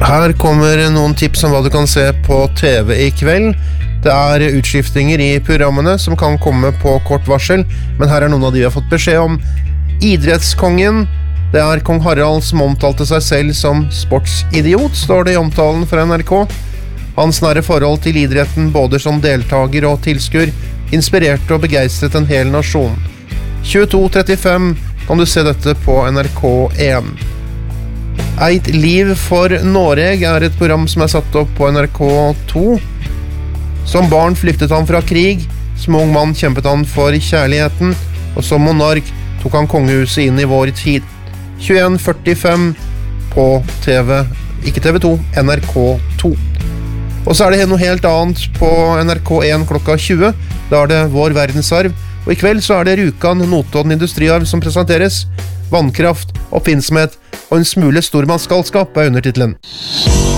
Her kommer noen tips om hva du kan se på TV i kveld. Det utskiftinger i programmene som kan komme på kort varsel, men her noen av de vi har fått beskjed om. Idrettskongen, det kong Harald som omtalte seg selv som sportsidiot, står det i omtalen fra NRK. Hans nære forhold til idretten, både som deltager og tilskuer, inspirerte og begeistret en hel nasjon. 22:35 kan du se dette på NRK1. Eit liv for Noreg et program som satt opp på NRK2. Som barn flyktet han fra krig, som ung mann kjempet han for kjærligheten, og som monark tok han kongehuset inn i vår tid. 21:45 på TV, ikke TV2, NRK2. Og så det noe helt annet på NRK1 klokka 20, da det Vår verdensarv, og i kveld så det Rjukan Notodden industriarv som presenteres. Vannkraft, oppfinnsomhet og en smule stormannsgalskap undertitlen.